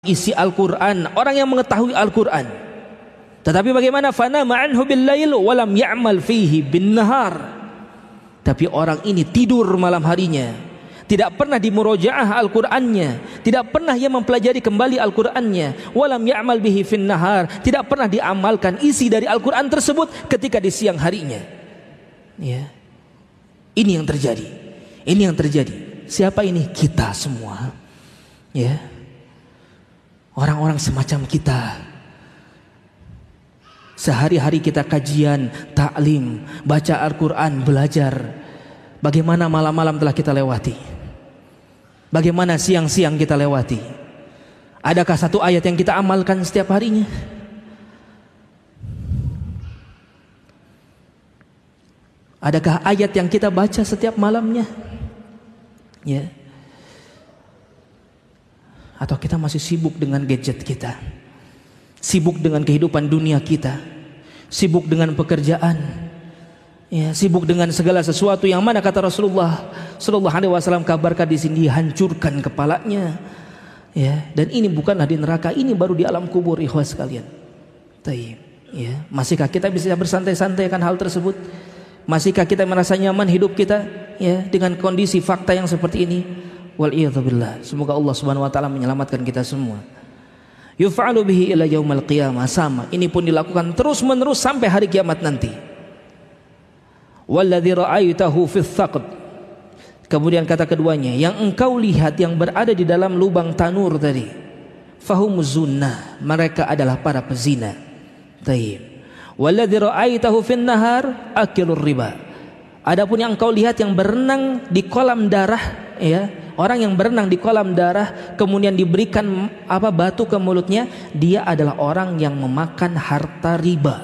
isi Al-Quran, orang yang mengetahui Al-Quran. Tetapi bagaimana? Fana ma'anhu bil-lail walam ya'mal fihi bin-nahar. Tapi orang ini tidur malam harinya, tidak pernah dimurojaah Al-Qur'annya, tidak pernah ia mempelajari kembali Al-Qur'annya, walam ya'mal bihi fin-nahar, tidak pernah diamalkan isi dari Al-Qur'an tersebut ketika di siang harinya. Ya. Ini yang terjadi. Ini yang terjadi. Siapa ini? Kita semua. Ya. Orang-orang semacam kita. Sehari-hari kita kajian, taklim, baca Al-Quran, belajar. Bagaimana malam-malam telah kita lewati? Bagaimana siang-siang kita lewati? Adakah satu ayat yang kita amalkan setiap harinya? Adakah ayat yang kita baca setiap malamnya? Ya. Atau kita masih sibuk dengan gadget kita, sibuk dengan kehidupan dunia kita, sibuk dengan pekerjaan, ya, sibuk dengan segala sesuatu yang mana kata Rasulullah Sallallahu Alaihi Wasallam kabarkan di sini hancurkan kepalanya, ya. Dan ini bukanlah di neraka, ini baru di alam kubur, ikhwas sekalian. Taib, ya. Masihkah kita bisa bersantai-santai akan hal tersebut? Masihkah kita merasa nyaman hidup kita, ya, dengan kondisi fakta yang seperti ini? Wal'iyadzubillah. Semoga Allah Subhanahu wa taala menyelamatkan kita semua. Yuf'alu bihi ila yaumil qiyamah, sama. Ini pun dilakukan terus-menerus sampai hari kiamat nanti. Walladzi ra'aitahu fis saqd. Kemudian kata keduanya, yang engkau lihat yang berada di dalam lubang tanur tadi, fahumuz zunnah, mereka adalah para pezina. Taib. Walladzi ra'aitahu fin nahar akilur riba. Adapun yang engkau lihat yang berenang di kolam darah, ya, orang yang berenang di kolam darah kemudian diberikan batu ke mulutnya, dia adalah orang yang memakan harta riba.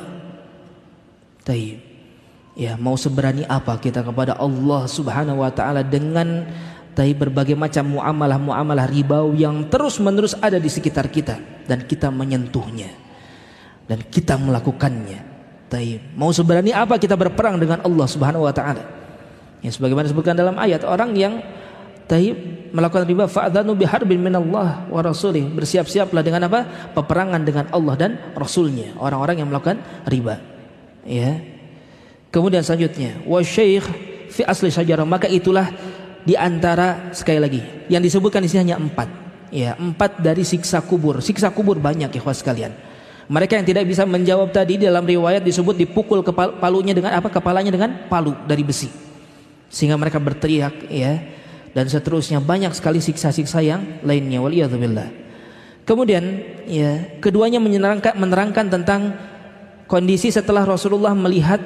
Taib. Ya, mau seberani apa kita kepada Allah Subhanahu wa taala dengan berbagai macam muamalah ribawi yang terus-menerus ada di sekitar kita dan kita menyentuhnya dan kita melakukannya. Taib. Mau seberani apa kita berperang dengan Allah Subhanahu wa taala? Ya, sebagaimana disebutkan dalam ayat, orang yang melakukan riba fa'adzanu biharbin minallah wa rasulih, bersiap-siaplah dengan apa? Peperangan dengan Allah dan Rasulnya, orang-orang yang melakukan riba. Ya. Kemudian selanjutnya, wa syekh fi asli syajarah, maka itulah di antara, sekali lagi, yang disebutkan di sini hanya 4. Ya, 4 dari siksa kubur. Siksa kubur banyak, ikhwas sekalian. Mereka yang tidak bisa menjawab tadi, dalam riwayat disebut dipukul palunya dengan apa? Kepalanya dengan palu dari besi, sehingga mereka berteriak, ya. Dan seterusnya, banyak sekali siksa-siksa yang lainnya, waliyadzubillah. Kemudian, ya, keduanya menerangkan tentang kondisi setelah Rasulullah melihat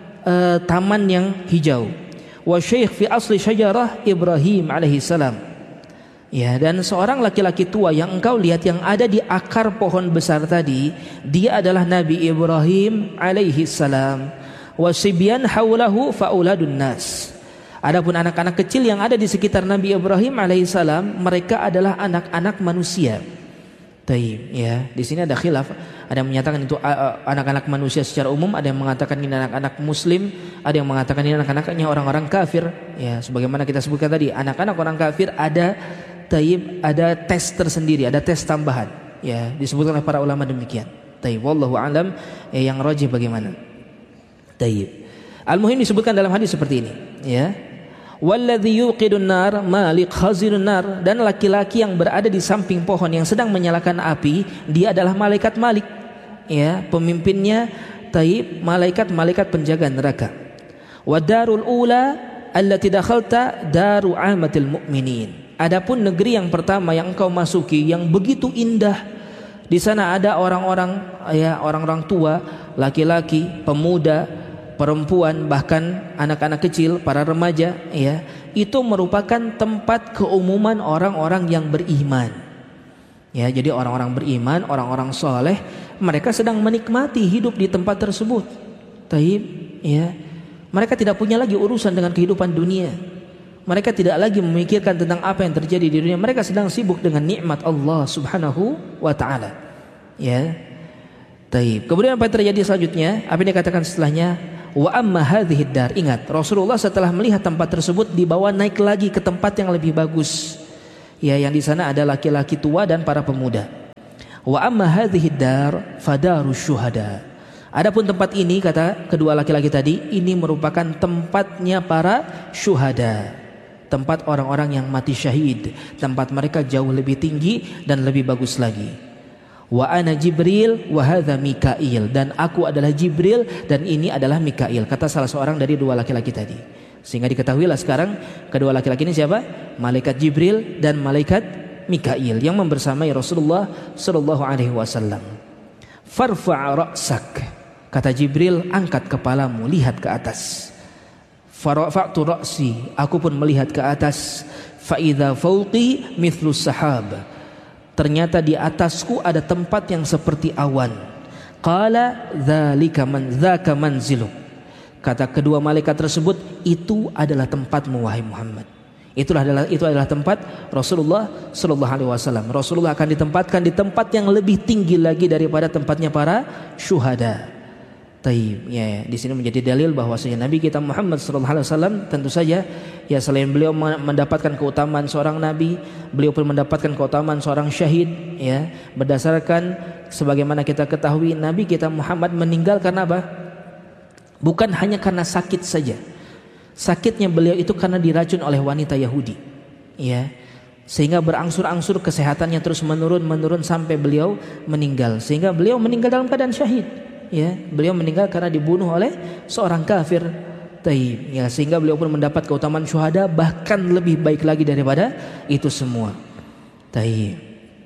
taman yang hijau. Wa syekh fi asli syajarah Ibrahim alaihi salam. Ya, dan seorang laki-laki tua yang engkau lihat yang ada di akar pohon besar tadi, dia adalah Nabi Ibrahim alaihi salam. Wa sibyan haulahu fauladun nas. Adapun anak-anak kecil yang ada di sekitar Nabi Ibrahim alaihissalam, mereka adalah anak-anak manusia. Taib, ya. Di sini ada khilaf, ada yang menyatakan itu anak-anak manusia secara umum, ada yang mengatakan ini anak-anak muslim, ada yang mengatakan ini anak-anaknya orang-orang kafir. Ya, sebagaimana kita sebutkan tadi, anak-anak orang kafir ada ada tes tersendiri, ada tes tambahan. Ya, disebutkan oleh para ulama demikian. Taib, wallahu alam, yang rajih bagaimana? Taib. Al-muhim disebutkan dalam hadis seperti ini, ya. Walladzi yuqidun nar malik khazinun nar, dan laki-laki yang berada di samping pohon yang sedang menyalakan api, dia adalah malaikat Malik, ya, pemimpinnya malaikat penjaga neraka. Wa darul ula allati dakhalta daru amatil mu'minin. Adapun negeri yang pertama yang engkau masuki yang begitu indah, di sana ada orang-orang, ya, orang-orang tua, laki-laki, pemuda, perempuan, bahkan anak-anak kecil, para remaja, ya, itu merupakan tempat keumuman orang-orang yang beriman. Ya, jadi orang-orang beriman, orang-orang soleh, mereka sedang menikmati hidup di tempat tersebut. Taib, ya. Mereka tidak punya lagi urusan dengan kehidupan dunia. Mereka tidak lagi memikirkan tentang apa yang terjadi di dunia. Mereka sedang sibuk dengan nikmat Allah Subhanahu wa taala. Ya. Taib. Kemudian apa yang terjadi selanjutnya? Apa yang dikatakan setelahnya? Wa amma hadhihi dar. Ingat, Rasulullah setelah melihat tempat tersebut dibawa naik lagi ke tempat yang lebih bagus. Ya, yang di sana ada laki-laki tua dan para pemuda. Wa amma hadhihi dar fadarus syuhada. Adapun tempat ini, kata kedua laki-laki tadi, ini merupakan tempatnya para syuhada, tempat orang-orang yang mati syahid. Tempat mereka jauh lebih tinggi dan lebih bagus lagi. Wa ana Jibril wa hadza Mikail, dan aku adalah Jibril dan ini adalah Mikail, kata salah seorang dari dua laki-laki tadi. Sehingga diketahuilah sekarang kedua laki-laki ini siapa? Malaikat Jibril dan malaikat Mikail yang membersamai Rasulullah sallallahu alaihi wasallam. Farfa' ra'sak, kata Jibril, angkat kepalamu, lihat ke atas. Farafa'tu ra'si, aku pun melihat ke atas. Fa idza fawqi mithlu sahab, ternyata di atasku ada tempat yang seperti awan. Qala dzaka manziluk, kata kedua malaikat tersebut, itu adalah tempatmu wahai Muhammad. Itu adalah tempat Rasulullah sallallahu alaihi wasallam. Rasulullah akan ditempatkan di tempat yang lebih tinggi lagi daripada tempatnya para syuhada. Taib, ya, di sini menjadi dalil bahwasanya Nabi kita Muhammad sallallahu alaihi wasallam tentu saja ya selain beliau mendapatkan keutamaan seorang nabi, beliau pun mendapatkan keutamaan seorang syahid, ya, berdasarkan sebagaimana kita ketahui Nabi kita Muhammad meninggal karena apa? Bukan hanya karena sakit saja. Sakitnya beliau itu karena diracun oleh wanita Yahudi, ya, sehingga berangsur-angsur kesehatannya terus menurun sampai beliau meninggal, sehingga beliau meninggal dalam keadaan syahid, ya, beliau meninggal karena dibunuh oleh seorang kafir. Taib, ya, sehingga beliau pun mendapat keutamaan syuhada, bahkan lebih baik lagi daripada itu semua. Taib.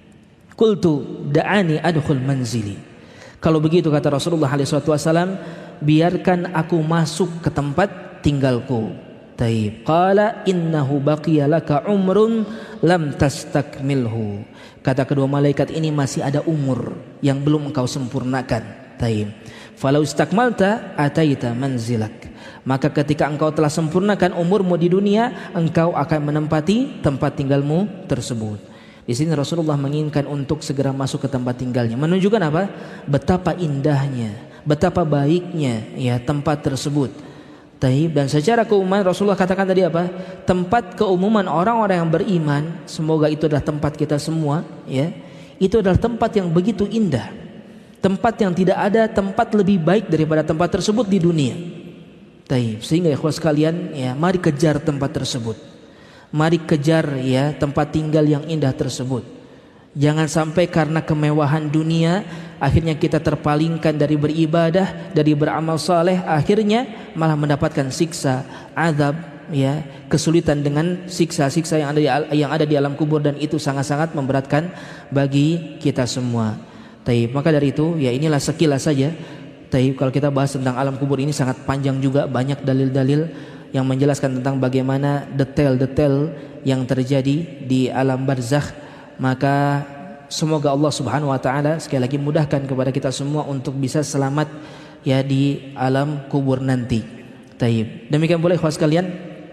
Qultu da'ani adkhul manzili. Kalau begitu, kata Rasulullah SAW, biarkan aku masuk ke tempat tinggalku. Taib. Qala innahu baqiya laka umrun lam tastakmilhu. Kata kedua malaikat, ini masih ada umur yang belum engkau sempurnakan. Taib. Falau istakmalta ataita manzilak. Maka ketika engkau telah sempurnakan umurmu di dunia, engkau akan menempati tempat tinggalmu tersebut. Di sini Rasulullah menginginkan untuk segera masuk ke tempat tinggalnya, menunjukkan apa? Betapa indahnya, betapa baiknya ya tempat tersebut. Taib. Dan secara keumuman Rasulullah katakan tadi apa? Tempat keumuman orang-orang yang beriman, semoga itu adalah tempat kita semua, ya. Itu adalah tempat yang begitu indah. Tempat yang tidak ada tempat lebih baik daripada tempat tersebut di dunia. Taib. Sehingga ikhwas sekalian, ya, mari kejar tempat tersebut. Mari kejar ya tempat tinggal yang indah tersebut. Jangan sampai karena kemewahan dunia akhirnya kita terpalingkan dari beribadah, dari beramal saleh, akhirnya malah mendapatkan siksa, azab, ya, kesulitan dengan siksa-siksa yang ada di alam kubur, dan itu sangat-sangat memberatkan bagi kita semua. Taib. Maka dari itu, ya, inilah sekilas saja. Taib. Kalau kita bahas tentang alam kubur ini sangat panjang juga, banyak dalil-dalil yang menjelaskan tentang bagaimana detail-detail yang terjadi di alam barzakh. Maka semoga Allah Subhanahu wa taala sekali lagi mudahkan kepada kita semua untuk bisa selamat ya di alam kubur nanti. Taib. Demikian pula ikhwas sekalian,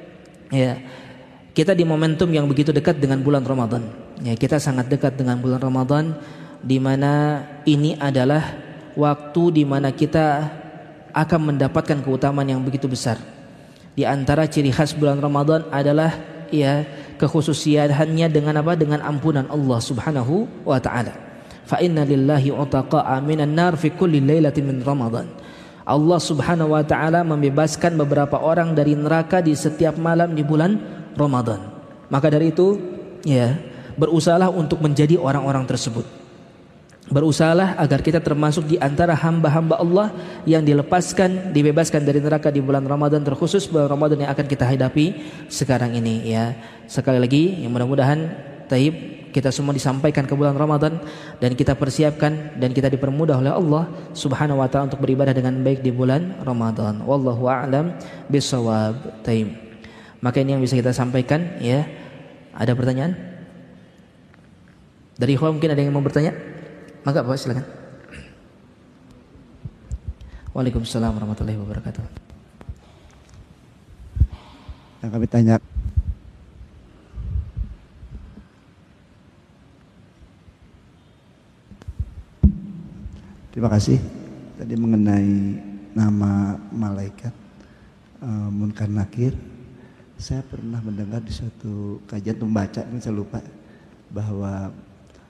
ya, kita di momentum yang begitu dekat dengan bulan Ramadan. Ya, kita sangat dekat dengan bulan Ramadan, di mana ini adalah waktu di mana kita akan mendapatkan keutamaan yang begitu besar. Di antara ciri khas bulan Ramadan adalah ya kekhususiannya dengan apa? Dengan ampunan Allah Subhanahu wa taala. Fa inna lillahi utaqa'a minan nar fi kulli lailatin min Ramadan. Allah Subhanahu wa taala membebaskan beberapa orang dari neraka di setiap malam di bulan Ramadan. Maka dari itu, ya, berusahalah untuk menjadi orang-orang tersebut. Berusahalah agar kita termasuk di antara hamba-hamba Allah yang dibebaskan dari neraka di bulan Ramadan, terkhusus bulan Ramadan yang akan kita hadapi sekarang ini, ya. Sekali lagi, yang mudah-mudahan taib kita semua disampaikan ke bulan Ramadan dan kita persiapkan dan kita dipermudah oleh Allah Subhanahu wa taala untuk beribadah dengan baik di bulan Ramadan. Wallahu a'lam bishawab. Taib. Maka ini yang bisa kita sampaikan, ya. Ada pertanyaan? Dari ikhwan mungkin ada yang mau bertanya? Maka Pak, silakan. Waalaikumsalam warahmatullahi wabarakatuh. Yang kami tanya, terima kasih. Tadi mengenai nama malaikat Munkar Nakir, saya pernah mendengar di suatu kajian membaca, ini saya lupa, bahwa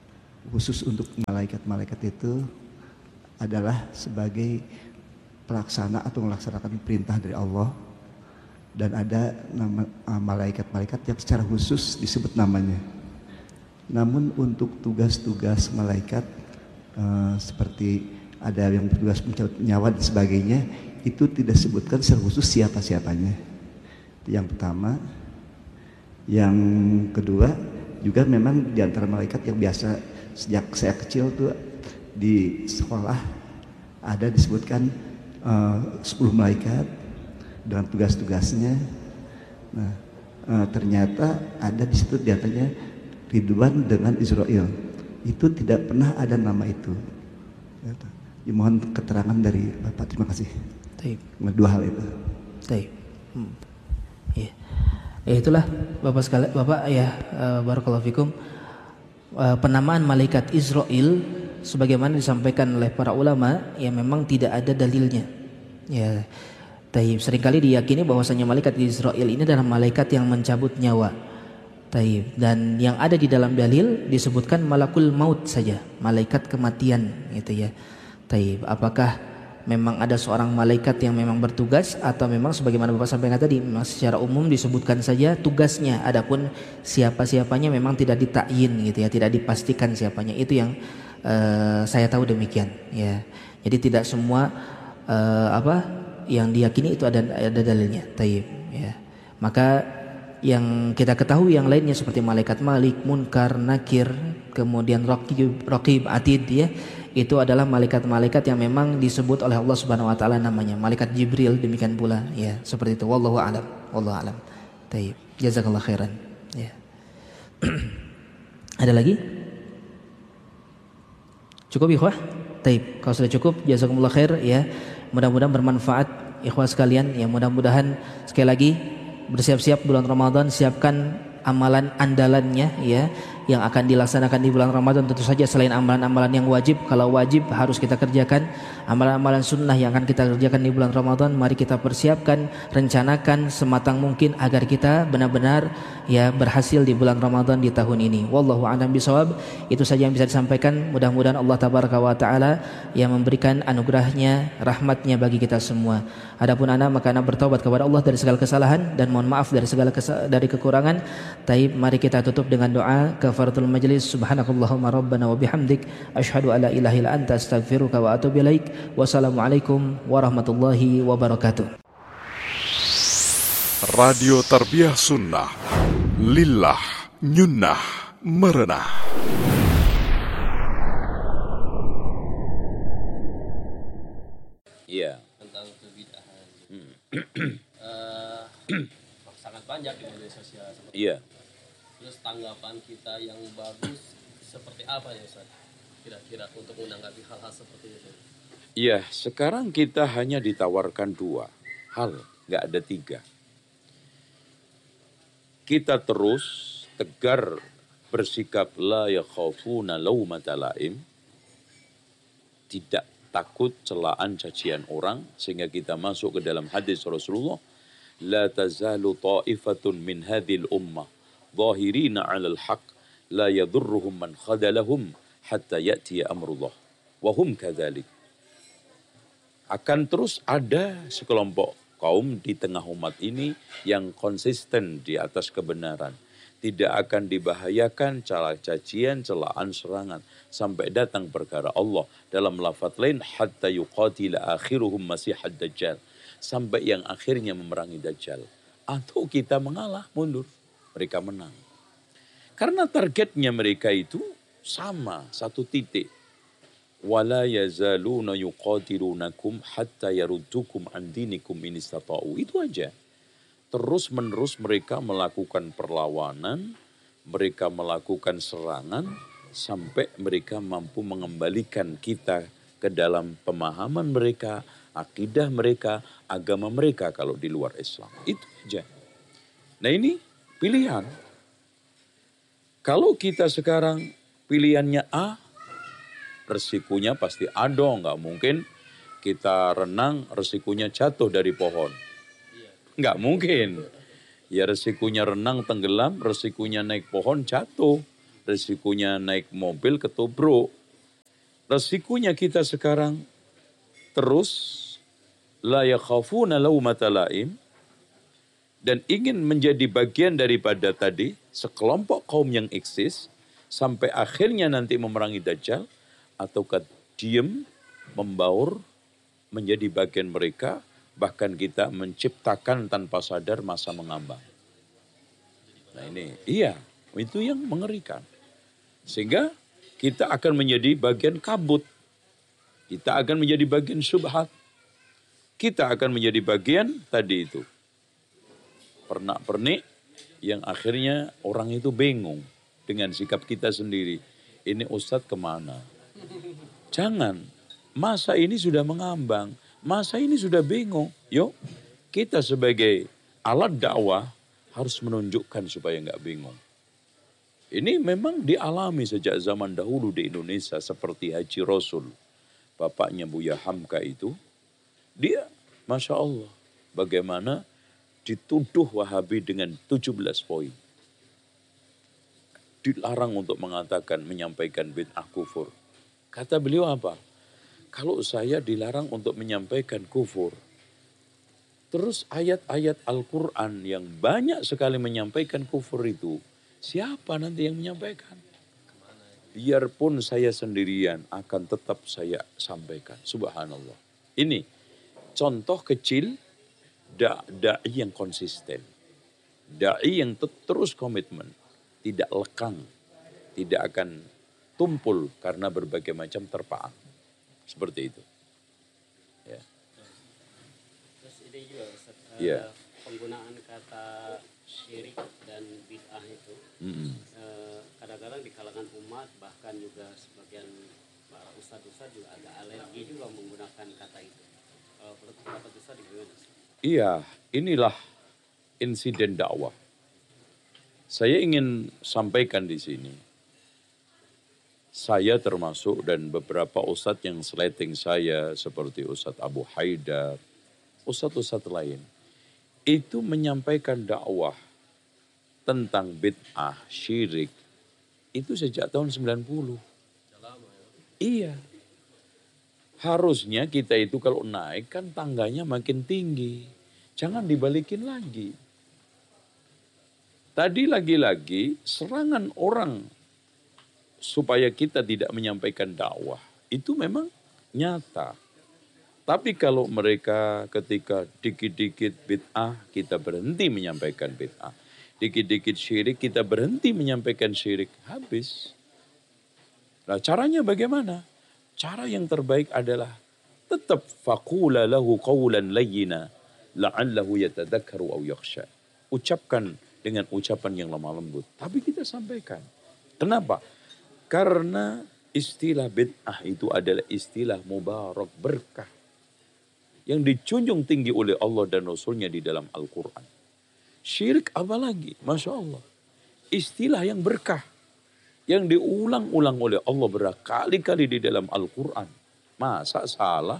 khusus untuk malaikat-malaikat itu adalah sebagai pelaksana atau melaksanakan perintah dari Allah, dan ada nama malaikat-malaikat yang secara khusus disebut namanya. Namun untuk tugas-tugas malaikat seperti ada yang bertugas mencabut nyawa dan sebagainya, itu tidak disebutkan secara khusus siapa-siapanya. Itu yang pertama. Yang kedua, juga memang di antara malaikat yang biasa sejak saya kecil tuh di sekolah ada disebutkan 10 malaikat dengan tugas-tugasnya. Nah, ternyata ada di situ diantaranya Ridwan dengan Israel. Itu tidak pernah ada nama itu. Mohon keterangan dari Bapak. Terima kasih. Baik. Dua hal itu. Baik. Ya. Ya itulah Bapak sekalian, Bapak ya, barakallahu fikum. Penamaan malaikat Israel sebagaimana disampaikan oleh para ulama ya memang tidak ada dalilnya. Ya. Taib, seringkali diyakini bahwasanya malaikat Israel ini adalah malaikat yang mencabut nyawa. Taib, dan yang ada di dalam dalil disebutkan malakul maut saja, malaikat kematian gitu ya. Taib, apakah memang ada seorang malaikat yang memang bertugas atau memang sebagaimana Bapak sampaikan tadi memang secara umum disebutkan saja tugasnya, adapun siapa-siapanya memang tidak ditakyin gitu ya, tidak dipastikan siapanya. Itu yang saya tahu demikian ya. Jadi tidak semua yang diyakini itu ada dalilnya. Taib ya. Maka yang kita ketahui yang lainnya seperti malaikat Malik, Munkar, Nakir, kemudian Raqib, Atid ya, itu adalah malaikat-malaikat yang memang disebut oleh Allah Subhanahu wa taala namanya. Malaikat Jibril demikian pula ya, seperti itu. Wallahu a'lam. Wallahu a'lam. Taib. Jazakallahu khairan. Ya. Ada lagi? Cukup ikhwah? Taib. Kalau sudah cukup, jazakumullah khair ya. Mudah-mudahan bermanfaat ikhwah sekalian ya. Mudah-mudahan sekali lagi bersiap-siap bulan Ramadan, siapkan amalan andalannya ya yang akan dilaksanakan di bulan Ramadan. Tentu saja selain amalan-amalan yang wajib, kalau wajib harus kita kerjakan, amalan-amalan sunnah yang akan kita kerjakan di bulan Ramadan, mari kita persiapkan, rencanakan sematang mungkin agar kita benar-benar ya berhasil di bulan Ramadan di tahun ini. Wallahu a'lam bishawab. Itu saja yang bisa disampaikan. Mudah-mudahan Allah tabaraka wa taala yang memberikan anugerahnya, rahmatnya bagi kita semua. Adapun anak, maka anak bertaubat kepada Allah dari segala kesalahan dan mohon maaf dari segala dari kekurangan. Taib, mari kita tutup dengan doa kafaratul majlis. Subhanakallahumma rabbana wa bihamdik asyhadu alla ilaha illa anta astaghfiruka wa atubu ilaik. Wassalamualaikum warahmatullahi wabarakatuh. Radio Tarbiyah Sunnah Lillah Nyunnah Merenah. Iya. Tentang kebidahan. Sangat banyak di media sosial. Iya. Terus tanggapan kita yang bagus seperti apa ya Ustaz? Kira-kira untuk menanggapi hal-hal seperti itu. Iya, sekarang kita hanya ditawarkan 2 hal, nggak ada 3. Kita terus tegar bersikap la yakhafuna laumata laim, tidak takut celaan cacian orang, sehingga kita masuk ke dalam hadis Rasulullah, la tazalu ta'ifatun min hadhil ummah zahirina 'alal haqq la yadhurruhum man khadalahum hatta ya'tiya amrullah wa hum kadzalik. Akan terus ada sekelompok kaum di tengah umat ini yang konsisten di atas kebenaran. Tidak akan dibahayakan cacian, celaan, serangan. Sampai datang perkara Allah. Dalam lafaz lain, hatta yuqatila akhiruhum masihad dajjal. Sampai yang akhirnya memerangi Dajjal. Atau kita mengalah, mundur. Mereka menang. Karena targetnya mereka itu sama, satu titik. Wala yazaluna yuqatilunakum hatta yaruddukum an dinikum in istata'u. Itu aja. Terus menerus mereka melakukan perlawanan, mereka melakukan serangan sampai mereka mampu mengembalikan kita ke dalam pemahaman mereka, akidah mereka, agama mereka kalau di luar Islam. Itu aja. Nah ini pilihan. Kalau kita sekarang pilihannya A, resikonya pasti A dong. Nggak mungkin kita renang resikonya jatuh dari pohon. Nggak mungkin. Ya resikonya renang tenggelam, resikonya naik pohon jatuh. resikonya naik mobil ketubruk. Resikonya kita sekarang terus la yakhafuna laumata laim, dan ingin menjadi bagian daripada tadi sekelompok kaum yang eksis sampai akhirnya nanti memerangi Dajjal, ataukah diem, membaur, menjadi bagian mereka, bahkan kita menciptakan tanpa sadar masa mengambang. Nah ini, iya, itu yang mengerikan. Sehingga kita akan menjadi bagian kabut. Kita akan menjadi bagian syubhat. Kita akan menjadi bagian tadi itu. Pernak-pernik yang akhirnya orang itu bingung dengan sikap kita sendiri. Ini Ustadz kemana? Jangan. Masa ini sudah mengambang. Masa ini sudah bingung. Yuk, kita sebagai alat dakwah harus menunjukkan supaya nggak bingung. Ini memang dialami sejak zaman dahulu di Indonesia, seperti Haji Rasul. Bapaknya Buya Hamka itu, dia Masya Allah, bagaimana dituduh Wahabi dengan 17 poin. Dilarang untuk mengatakan, menyampaikan bid'ah kufur. Kata beliau apa? Kalau saya dilarang untuk menyampaikan kufur, terus ayat-ayat Al-Quran yang banyak sekali menyampaikan kufur itu, siapa nanti yang menyampaikan? Biarpun saya sendirian akan tetap saya sampaikan. Subhanallah. Ini contoh kecil da'i yang konsisten. Da'i yang terus komitmen. Tidak lekang. Tidak akan tumpul karena berbagai macam terpaan. Seperti itu. Ya. Terus ini juga Ustaz, Ya. penggunaan kata syirik dan bid'ah itu kadang-kadang di kalangan umat, bahkan juga sebagian para ustadz-ustadz juga agak alergi juga menggunakan kata itu. Menurut pendapat Ustadz gimana? Iya, inilah insiden dakwah. Saya ingin sampaikan di sini. Saya termasuk dan beberapa ustadz yang seleting saya seperti Ustadz Abu Haidar, ustadz-ustadz lain, itu menyampaikan dakwah tentang bid'ah, syirik, itu sejak tahun 90. Iya. Harusnya kita itu kalau naik kan tangganya makin tinggi. Jangan dibalikin lagi. Tadi lagi-lagi serangan orang supaya kita tidak menyampaikan dakwah. Itu memang nyata. Tapi kalau mereka ketika dikit-dikit bid'ah, kita berhenti menyampaikan bid'ah. Dikit-dikit syirik, kita berhenti menyampaikan syirik. Habis. Nah caranya bagaimana? Cara yang terbaik adalah tetap faqula lahu qawlan layyina la'allahu yatadzakkaru aw yakhsha. Ucapkan dengan ucapan yang lemah lembut. Tapi kita sampaikan. Kenapa? Karena istilah bid'ah itu adalah istilah mubarak, berkah. Yang dijunjung tinggi oleh Allah dan Rasulnya di dalam Al-Quran. Syirik apalagi, Masya Allah. Istilah yang berkah. Yang diulang-ulang oleh Allah berkali-kali di dalam Al-Quran. Masa salah?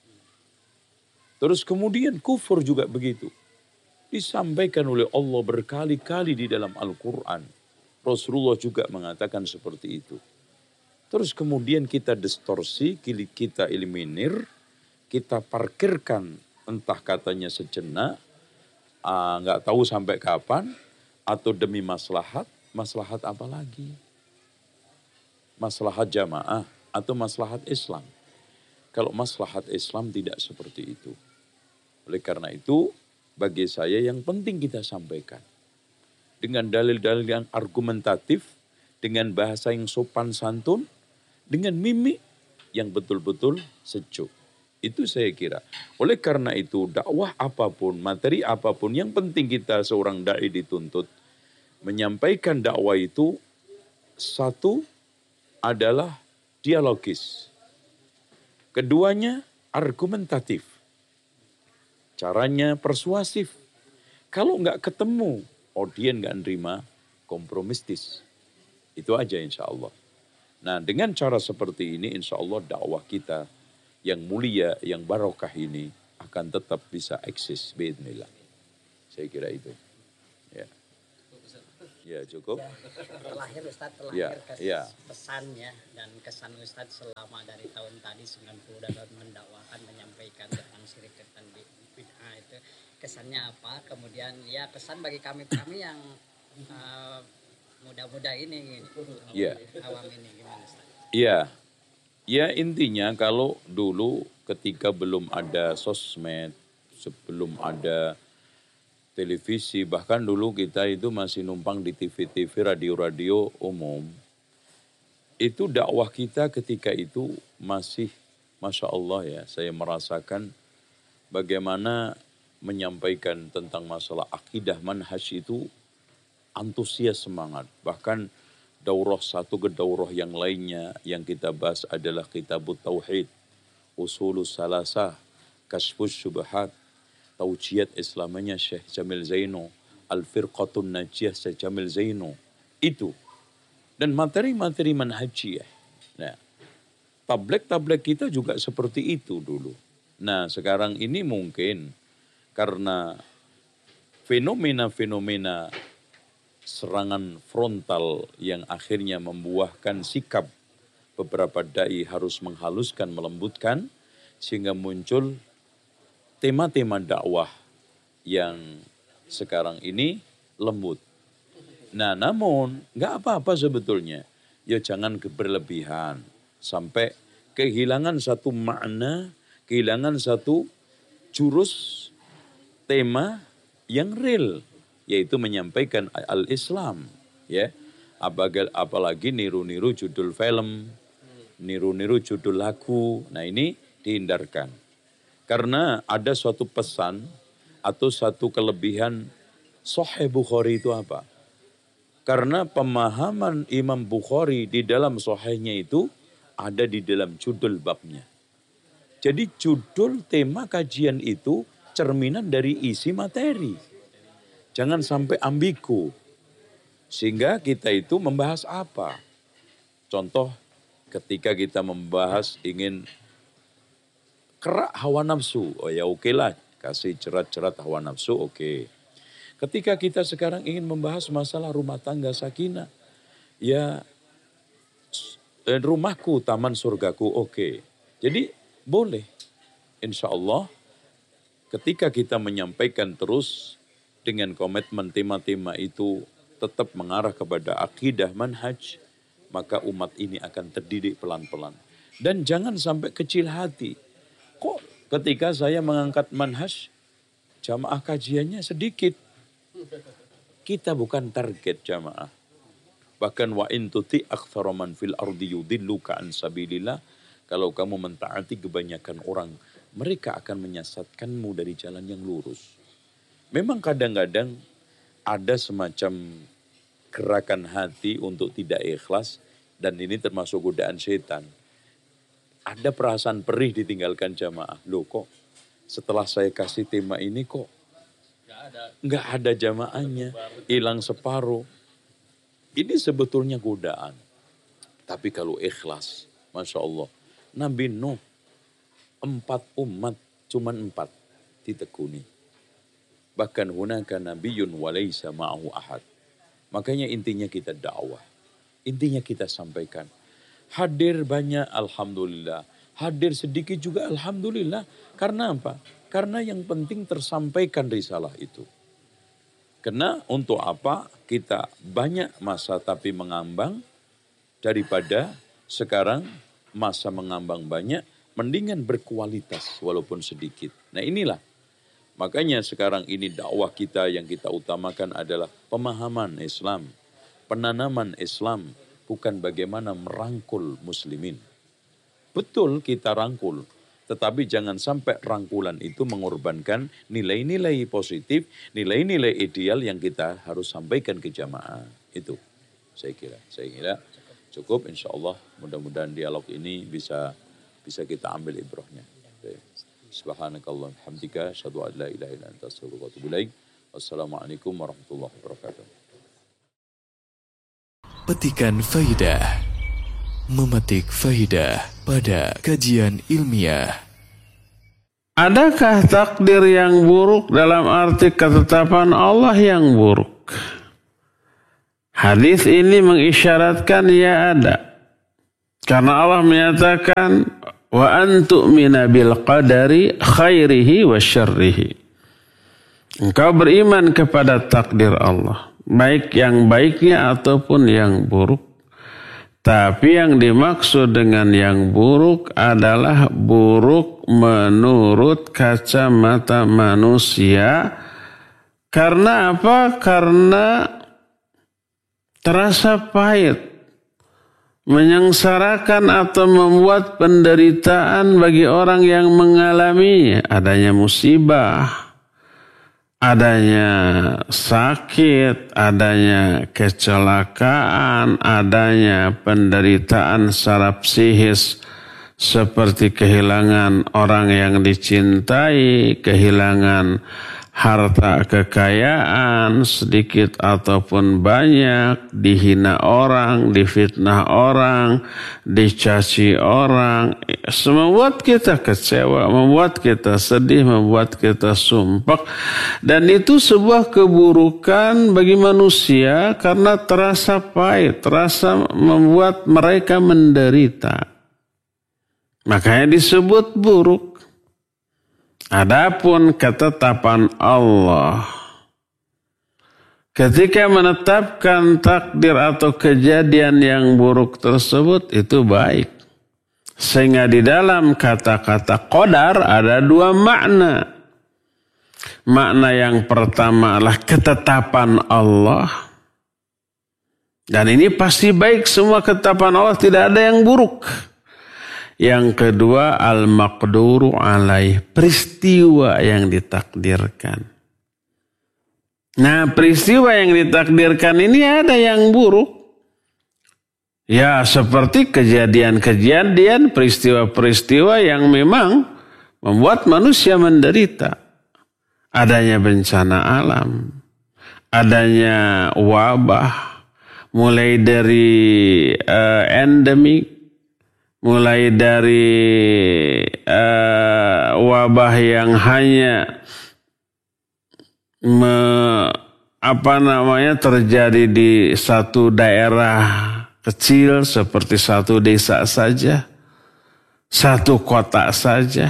Terus kemudian kufur juga begitu. Disampaikan oleh Allah berkali-kali di dalam Al-Quran. Rasulullah juga mengatakan seperti itu. Terus kemudian kita distorsi, kita eliminir, kita parkirkan, entah katanya sejenak, nggak tahu sampai kapan, atau demi maslahat apa lagi? Maslahat jamaah atau maslahat Islam. Kalau maslahat Islam tidak seperti itu. Oleh karena itu, bagi saya yang penting kita sampaikan. Dengan dalil-dalil yang argumentatif, dengan bahasa yang sopan santun, dengan mimik yang betul-betul sejuk. Itu saya kira. Oleh karena itu dakwah apapun, materi apapun, yang penting kita seorang da'i dituntut menyampaikan dakwah itu satu adalah dialogis. Keduanya argumentatif. Caranya persuasif. Kalau nggak ketemu, audien nggak nerima, kompromistis. Itu aja insya Allah. Nah dengan cara seperti ini insya Allah dakwah kita yang mulia, yang barokah ini akan tetap bisa eksis biidznillah. Saya kira itu. Ya. Ya, cukup. Terlahir Ustadz, Ya, ya. pesannya dan kesan Ustadz selama dari tahun tadi 90 dalam mendakwakan, menyampaikan tentang syirik dan bid'ah itu, kesannya apa? Kemudian ya kesan bagi kami yang muda-muda ini, Ya. awam ini gimana Ustadz? Ya, ya intinya kalau dulu ketika belum ada sosmed, sebelum ada televisi, bahkan dulu kita itu masih numpang di TV-TV, radio-radio umum. Itu dakwah kita ketika itu masih, Masya Allah ya, saya merasakan bagaimana menyampaikan tentang masalah akidah manhaj itu antusias semangat. Bahkan daurah satu ke daurah yang lainnya yang kita bahas adalah Kitabut Tauhid, Usulus Salasah, Kashfus Syubhat, Taujiat Islamanya Syekh Jamil Zaino, Al-Firqatun Najiyah Syekh Jamil Zaino. Itu. Dan materi-materi manhajiyah. Nah, tabligh kita juga seperti itu dulu. Nah, sekarang ini mungkin karena fenomena-fenomena serangan frontal yang akhirnya membuahkan sikap beberapa dai harus menghaluskan, melembutkan, sehingga muncul tema-tema dakwah yang sekarang ini lembut. Nah, namun nggak apa-apa sebetulnya. Ya jangan berlebihan sampai kehilangan satu makna, kehilangan satu jurus tema yang real, yaitu menyampaikan al-Islam, ya. Apalagi niru-niru judul film, niru-niru judul lagu. Nah, ini dihindarkan. Karena ada suatu pesan atau satu kelebihan Sahih Bukhari itu apa? Karena pemahaman Imam Bukhari di dalam Sahihnya itu ada di dalam judul babnya. Jadi judul tema kajian itu cerminan dari isi materi. Jangan sampai ambigu. Sehingga kita itu membahas apa? Contoh ketika kita membahas ingin kerak hawa nafsu, oh ya oke lah, kasih cerat-cerat hawa nafsu, oke. Ketika kita sekarang ingin membahas masalah rumah tangga sakinah, ya rumahku taman surgaku, oke. Jadi boleh, insya Allah ketika kita menyampaikan terus dengan komitmen tema-tema itu tetap mengarah kepada akidah manhaj, maka umat ini akan terdidik pelan-pelan. Dan jangan sampai kecil hati. Kok ketika saya mengangkat manhaj, jamaah kajiannya sedikit. Kita bukan target jamaah. Bahkan wa in tuti aktsara man fil ardi yudilluka an sabilillah. Kalau kamu mentaati kebanyakan orang, mereka akan menyesatkanmu dari jalan yang lurus. Memang kadang-kadang ada semacam gerakan hati untuk tidak ikhlas, dan ini termasuk godaan setan. Ada perasaan perih ditinggalkan jamaah. Loh kok setelah saya kasih tema ini kok nggak ada jamaahnya, hilang separuh. Ini sebetulnya godaan. Tapi kalau ikhlas, Masya Allah, Nabi Nuh 4 umat, cuman 4 ditekuni. Bahkan hunaka nabiyyun walaysa ma'ahu ahad. Makanya intinya kita dakwah. Intinya kita sampaikan. Hadir banyak, alhamdulillah. Hadir sedikit juga, alhamdulillah. Karena apa? Karena yang penting tersampaikan risalah itu. Karena untuk apa kita banyak masa tapi mengambang, daripada sekarang masa mengambang banyak, mendingan berkualitas walaupun sedikit. Nah inilah. Makanya sekarang ini dakwah kita yang kita utamakan adalah pemahaman Islam, penanaman Islam, bukan bagaimana merangkul muslimin. Betul kita rangkul, tetapi jangan sampai rangkulan itu mengorbankan nilai-nilai positif, nilai-nilai ideal yang kita harus sampaikan ke jamaah. Itu saya kira cukup, insya Allah. Mudah-mudahan dialog ini bisa kita ambil ibrahnya. Subhanakallah hamdika asyhadu an la ilaha illa anta astaghfiruka wa atubu ilaik. Wassalamualaikum warahmatullahi wabarakatuh. Petikan faidah, memetik faidah pada kajian ilmiah. Adakah takdir yang buruk dalam arti ketetapan Allah yang buruk? Hadis ini mengisyaratkan ya ada. Karena Allah menyatakan wa antu'mina bil qadari khairihi wa syarrihi. Engkau beriman kepada takdir Allah, baik yang baiknya ataupun yang buruk. Tapi yang dimaksud dengan yang buruk adalah buruk menurut kacamata manusia. Karena apa? Karena terasa pahit, menyengsarakan atau membuat penderitaan bagi orang yang mengalaminya. Adanya musibah, adanya sakit, adanya kecelakaan, adanya penderitaan secara psikis seperti kehilangan orang yang dicintai, kehilangan harta kekayaan sedikit ataupun banyak, dihina orang, difitnah orang, dicaci orang, membuat kita kecewa, membuat kita sedih, membuat kita sumpek. Dan itu sebuah keburukan bagi manusia karena terasa pahit, terasa membuat mereka menderita. Makanya disebut buruk. Adapun ketetapan Allah ketika menetapkan takdir atau kejadian yang buruk tersebut itu baik. Sehingga di dalam kata-kata qadar ada dua makna. Makna yang pertama adalah ketetapan Allah. Dan ini pasti baik, semua ketetapan Allah, tidak ada yang buruk. Yang kedua, al-maqduru alaih, peristiwa yang ditakdirkan. Nah, peristiwa yang ditakdirkan ini ada yang buruk. Ya, seperti kejadian-kejadian, peristiwa-peristiwa yang memang membuat manusia menderita. Adanya bencana alam, adanya wabah, mulai dari endemik, mulai dari wabah yang hanya terjadi di satu daerah kecil seperti satu desa saja, satu kota saja,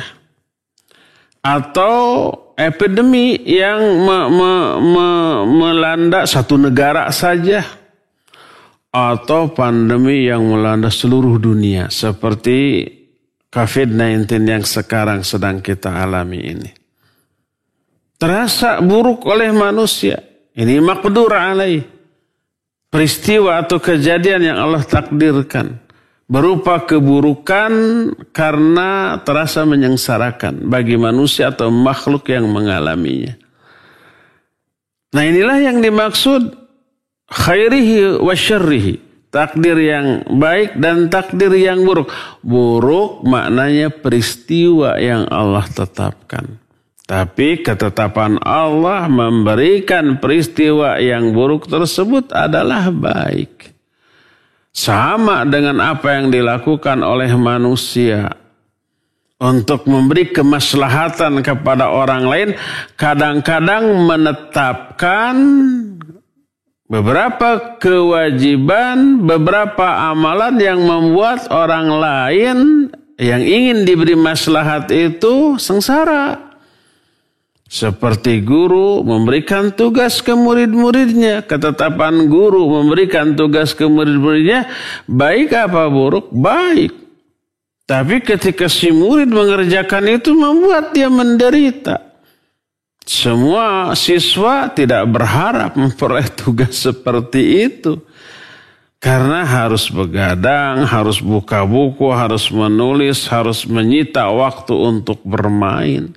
atau epidemi yang melanda satu negara saja, atau pandemi yang melanda seluruh dunia seperti COVID-19 yang sekarang sedang kita alami ini. Terasa buruk oleh manusia. Ini maqdur alaih. Peristiwa atau kejadian yang Allah takdirkan. Berupa keburukan karena terasa menyengsarakan bagi manusia atau makhluk yang mengalaminya. Nah, inilah yang dimaksud khairihi wa syarrihi, takdir yang baik dan takdir yang buruk. Buruk maknanya peristiwa yang Allah tetapkan. Tapi ketetapan Allah memberikan peristiwa yang buruk tersebut adalah baik. Sama dengan apa yang dilakukan oleh manusia untuk memberi kemaslahatan kepada orang lain, kadang-kadang menetapkan beberapa kewajiban, beberapa amalan yang membuat orang lain yang ingin diberi maslahat itu sengsara. Seperti guru memberikan tugas ke murid-muridnya. Ketetapan guru memberikan tugas ke murid-muridnya, baik apa buruk? Baik. Tapi ketika si murid mengerjakan itu membuat dia menderita. Semua siswa tidak berharap memperoleh tugas seperti itu. Karena harus begadang, harus buka buku, harus menulis, harus menyita waktu untuk bermain.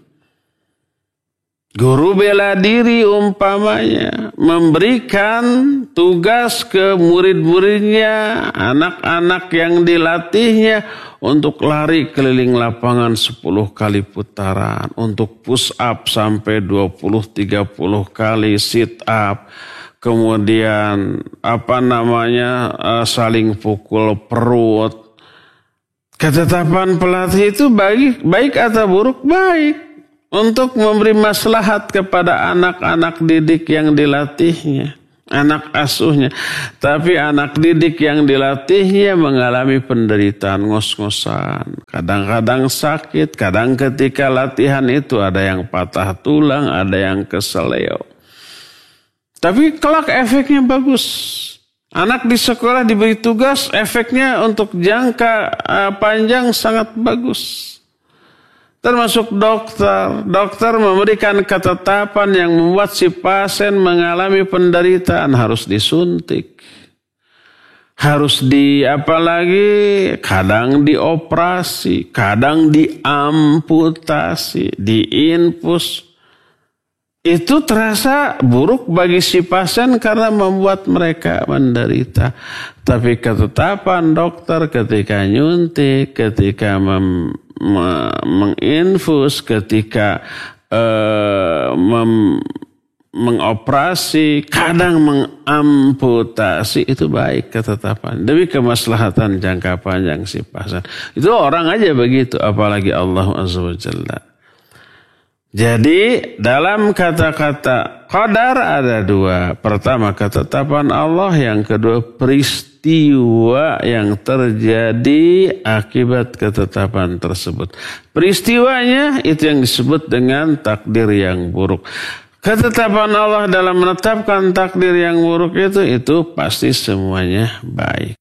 Guru bela diri umpamanya memberikan tugas ke murid-muridnya, anak-anak yang dilatihnya untuk lari keliling lapangan 10 kali putaran, untuk push up sampai 20-30 kali, sit up, kemudian saling pukul perut. Ketetapan pelatih itu baik atau buruk? Baik. Untuk memberi maslahat kepada anak-anak didik yang dilatihnya. anak asuhnya. Tapi anak didik yang dilatihnya mengalami penderitaan ngos-ngosan. Kadang-kadang sakit, kadang ketika latihan itu ada yang patah tulang, ada yang keseleo. Tapi kelak efeknya bagus. Anak di sekolah diberi tugas, efeknya untuk jangka panjang sangat bagus. Termasuk dokter. Dokter memberikan ketetapan yang membuat si pasien mengalami penderitaan. Harus disuntik. Harus apalagi kadang dioperasi, kadang diamputasi, diinfus. Itu terasa buruk bagi si pasien karena membuat mereka menderita. Tapi ketetapan dokter ketika nyuntik, ketika menginfus, ketika mengoperasi, kadang mengamputasi, itu baik ketetapan. Demi kemaslahatan jangka panjang si pasien. Itu orang aja begitu, apalagi Allah Azza wa Jalla. Jadi dalam kata-kata qadar ada dua. Pertama ketetapan Allah, yang kedua peristiwa yang terjadi akibat ketetapan tersebut. Peristiwanya itu yang disebut dengan takdir yang buruk. Ketetapan Allah dalam menetapkan takdir yang buruk itu pasti semuanya baik.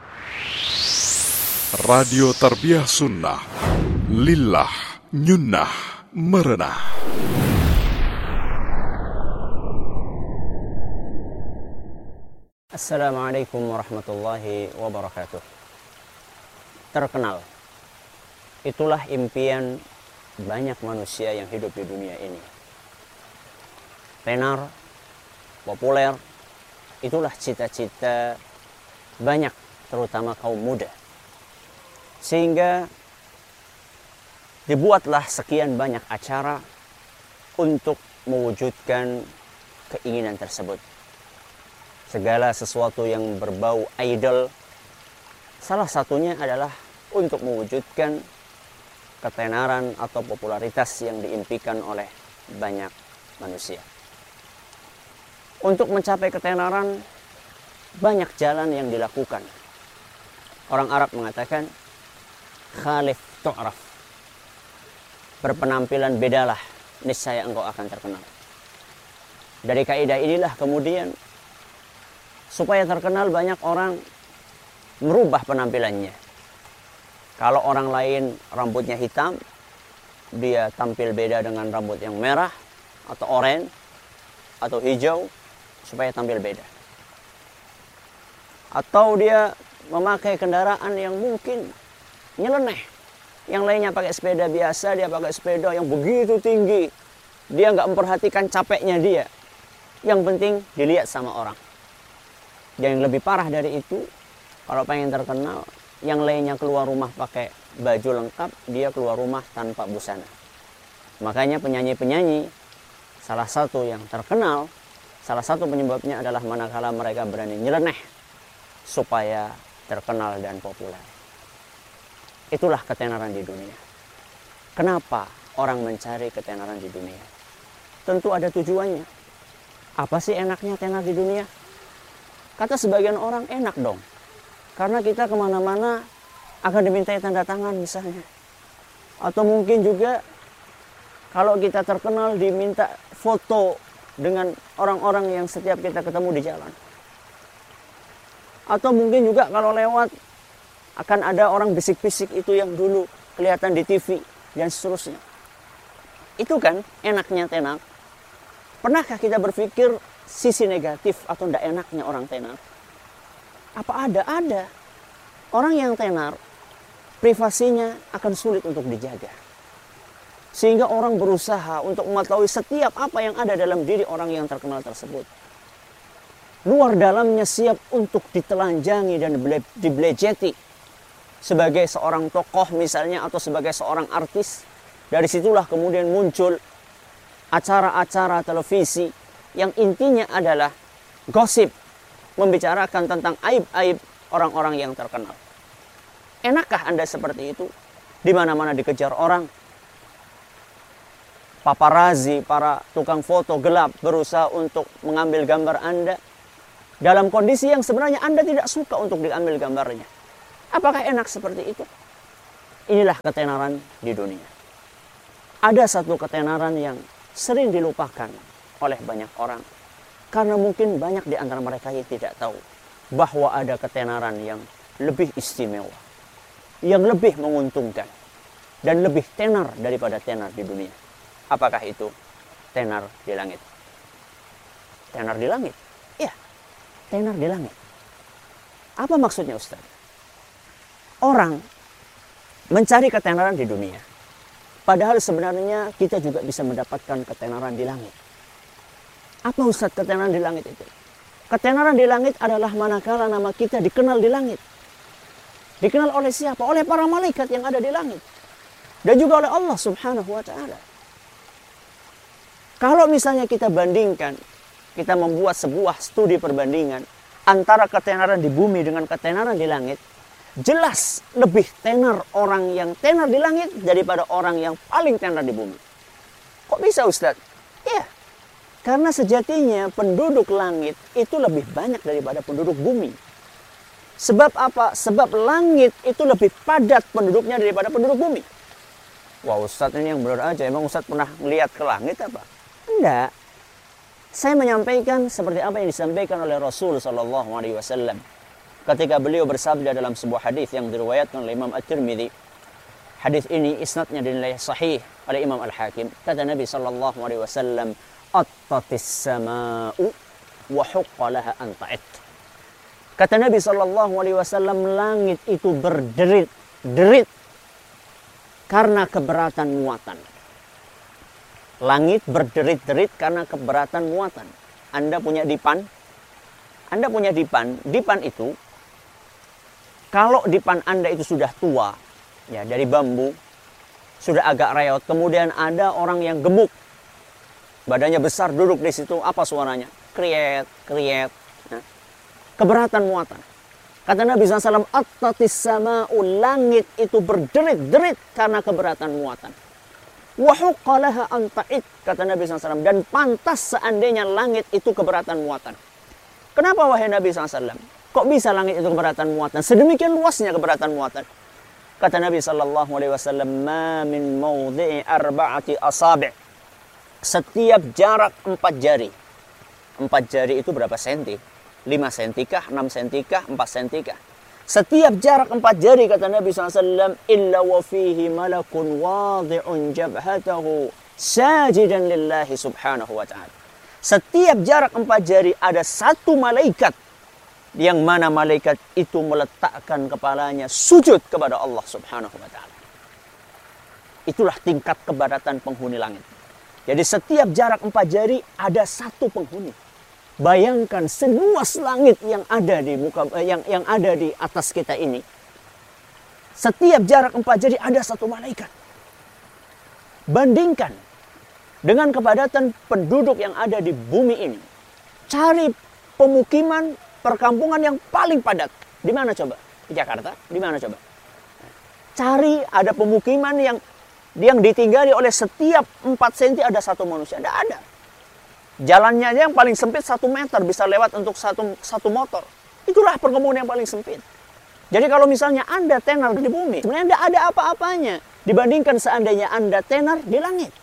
Radio Tarbiyah Sunnah, Lillah, Nyunnah, Merenah. Assalamualaikum warahmatullahi wabarakatuh. Terkenal, itulah impian banyak manusia yang hidup di dunia ini. Tenar, populer, itulah cita-cita banyak, terutama kaum muda. Sehingga dibuatlah sekian banyak acara untuk mewujudkan keinginan tersebut. Segala sesuatu yang berbau idol, salah satunya adalah untuk mewujudkan ketenaran atau popularitas yang diimpikan oleh banyak manusia. Untuk mencapai ketenaran, banyak jalan yang dilakukan. Orang Arab mengatakan, khalif tu'raf. Berpenampilan bedalah, niscaya engkau akan terkenal. Dari kaidah inilah kemudian, supaya terkenal banyak orang merubah penampilannya. Kalau orang lain rambutnya hitam, dia tampil beda dengan rambut yang merah, atau oranye, atau hijau, supaya tampil beda. Atau dia memakai kendaraan yang mungkin nyeleneh. Yang lainnya pakai sepeda biasa, dia pakai sepeda yang begitu tinggi. Dia nggak memperhatikan capeknya dia. Yang penting dilihat sama orang. Dan yang lebih parah dari itu, kalau pengen terkenal, yang lainnya keluar rumah pakai baju lengkap, dia keluar rumah tanpa busana. Makanya penyanyi-penyanyi, salah satu yang terkenal, salah satu penyebabnya adalah manakala mereka berani nyeleneh supaya terkenal dan populer. Itulah ketenaran di dunia. Kenapa orang mencari ketenaran di dunia? Tentu ada tujuannya. Apa sih enaknya tenar di dunia? Kata sebagian orang, enak dong. Karena kita kemana-mana akan dimintai tanda tangan misalnya. Atau mungkin juga kalau kita terkenal diminta foto dengan orang-orang yang setiap kita ketemu di jalan. Atau mungkin juga kalau lewat akan ada orang bisik-bisik itu yang dulu kelihatan di TV dan seterusnya. Itu kan enaknya tenar. Pernahkah kita berpikir sisi negatif atau tidak enaknya orang tenar? Apa ada? Ada. Orang yang tenar, privasinya akan sulit untuk dijaga. Sehingga orang berusaha untuk mengetahui setiap apa yang ada dalam diri orang yang terkenal tersebut. Luar dalamnya siap untuk ditelanjangi dan dibelejeti. Sebagai seorang tokoh misalnya atau sebagai seorang artis. Dari situlah kemudian muncul acara-acara televisi yang intinya adalah gosip, membicarakan tentang aib-aib orang-orang yang terkenal. Enakkah Anda seperti itu? Di mana-mana dikejar orang. Paparazi, para tukang foto gelap berusaha untuk mengambil gambar Anda. dalam kondisi yang sebenarnya Anda tidak suka untuk diambil gambarnya. Apakah enak seperti itu? Inilah ketenaran di dunia. Ada satu ketenaran yang sering dilupakan oleh banyak orang. Karena mungkin banyak di antara mereka yang tidak tahu bahwa ada ketenaran yang lebih istimewa, yang lebih menguntungkan, dan lebih tenar daripada tenar di dunia. Apakah itu? Tenar di langit. Tenar di langit? Iya, tenar di langit. Apa maksudnya, Ustaz? Orang mencari ketenaran di dunia, padahal sebenarnya kita juga bisa mendapatkan ketenaran di langit. Apa, Ustaz, ketenaran di langit itu? Ketenaran di langit adalah manakala nama kita dikenal di langit. Dikenal oleh siapa? Oleh para malaikat yang ada di langit. Dan juga oleh Allah Subhanahu wa ta'ala. Kalau misalnya kita bandingkan, kita membuat sebuah studi perbandingan antara ketenaran di bumi dengan ketenaran di langit, jelas lebih tenar orang yang tenar di langit daripada orang yang paling tenar di bumi. Kok bisa, Ustaz? Iya, karena sejatinya penduduk langit itu lebih banyak daripada penduduk bumi. Sebab apa? Sebab langit itu lebih padat penduduknya daripada penduduk bumi. Wah, Ustaz, ini yang benar aja. Emang Ustaz pernah melihat ke langit apa? Enggak. Saya menyampaikan seperti apa yang disampaikan oleh Rasul SAW ketika beliau bersabda dalam sebuah hadis yang diriwayatkan oleh Imam At-Tirmidzi. Hadis ini isnadnya dinilai sahih oleh Imam Al-Hakim. Kata Nabi SAW, "Attatis sama'u wa huqqa laha an ta'it." Kata Nabi SAW, langit itu berderit-derit karena keberatan muatan. Langit berderit-derit karena keberatan muatan. Anda punya dipan? Anda punya dipan. Dipan itu, kalau dipan Anda itu sudah tua, ya dari bambu, sudah agak reot, kemudian ada orang yang gemuk, badannya besar duduk di situ, apa suaranya? Kriet, kriet. Nah, keberatan muatan. Kata Nabi SAW, "Attatis sama'u", langit itu berderit-derit karena keberatan muatan. "Wa huqqa laha an ta'id", kata Nabi SAW, dan pantas seandainya langit itu keberatan muatan. Kenapa, wahai Nabi SAW? Kok bisa langit itu keberatan muatan? Sedemikian luasnya keberatan muatan. Kata Nabi SAW, "Ma min mawdi'i arba'ati asabi'", setiap jarak 4 jari. 4 jari itu berapa senti? 5 senti kah? 6 senti kah? 4 senti kah? Setiap jarak 4 jari, kata Nabi SAW, "Illa wa fihi malakun wadi'un jabhatahu sajidan lillahi subhanahu wa ta'ala." Setiap jarak 4 jari ada satu malaikat, yang mana malaikat itu meletakkan kepalanya sujud kepada Allah subhanahu wa ta'ala. Itulah tingkat keberatan penghuni langit. Jadi setiap jarak 4 jari ada satu penghuni. Bayangkan seluas langit yang ada di muka yang ada di atas kita ini. Setiap jarak 4 jari ada satu malaikat. Bandingkan dengan kepadatan penduduk yang ada di bumi ini. Cari pemukiman, perkampungan yang paling padat. Di mana coba? Di Jakarta? Di mana coba? Cari ada pemukiman yang ditinggali oleh setiap 4 senti ada satu manusia. Tidak ada. Jalannya aja yang paling sempit 1 meter, bisa lewat untuk satu motor. Itulah perkebunan yang paling sempit. Jadi kalau misalnya Anda tenar di bumi, sebenarnya tidak ada apa-apanya dibandingkan seandainya Anda tenar di langit.